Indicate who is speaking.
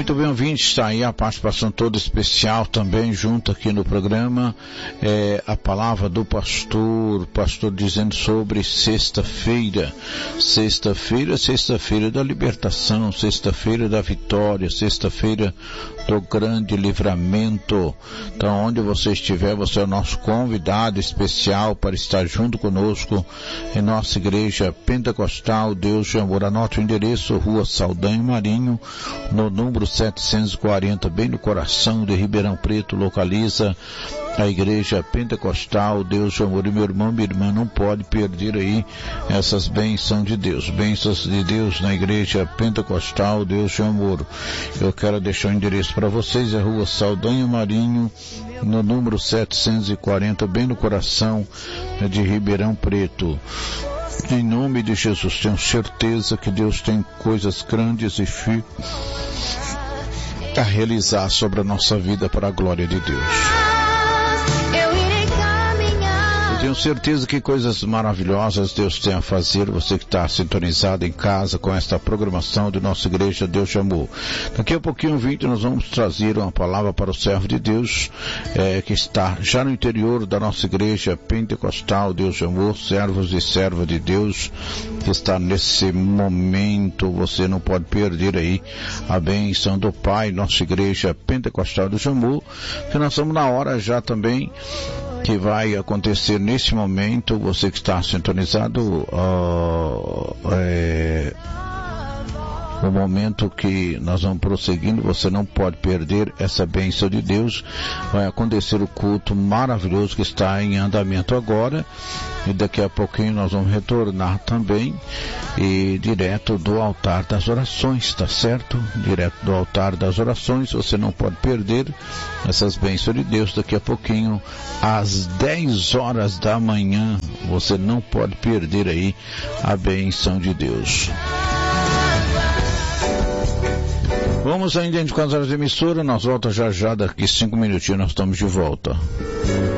Speaker 1: Muito bem, ouvinte, está aí a participação toda especial também junto aqui no programa, a palavra do pastor dizendo sobre sexta-feira da libertação, sexta-feira da vitória, sexta-feira do grande livramento. Então, onde você estiver, você é o nosso convidado especial para estar junto conosco em nossa igreja pentecostal Deus de Amor. Anote o endereço, Rua Saldanha Marinho, no número 740, bem no coração de Ribeirão Preto, localiza a igreja pentecostal Deus de Amor. E meu irmão, minha irmã, não pode perder aí essas bênçãos de Deus na igreja pentecostal Deus de Amor. Eu quero deixar o endereço para vocês, é Rua Saldanha Marinho, no número 740, bem no coração de Ribeirão Preto. Em nome de Jesus, tenho certeza que Deus tem coisas grandes e firmes a realizar sobre a nossa vida para a glória de Deus. Tenho certeza que coisas maravilhosas Deus tem a fazer, você que está sintonizado em casa com esta programação de nossa igreja Deus de Amor. Daqui a pouquinho, ouvinte, nós vamos trazer uma palavra para o servo de Deus, que está já no interior da nossa igreja pentecostal Deus de Amor, servos e servas de Deus, que está nesse momento. Você não pode perder aí a bênção do Pai, nossa igreja pentecostal Deus de Amor, que nós estamos na hora já também que vai acontecer nesse momento. Você que está sintonizado, o momento que nós vamos prosseguindo, você não pode perder essa bênção de Deus. Vai acontecer o culto maravilhoso que está em andamento agora, e daqui a pouquinho nós vamos retornar também, e direto do altar das orações, tá certo? Direto do altar das orações, você não pode perder essas bênçãos de Deus. Daqui a pouquinho, às 10 horas da manhã, você não pode perder aí a bênção de Deus. Vamos ainda com as horas de emissora, nós voltamos já, daqui 5 minutinhos nós estamos de volta.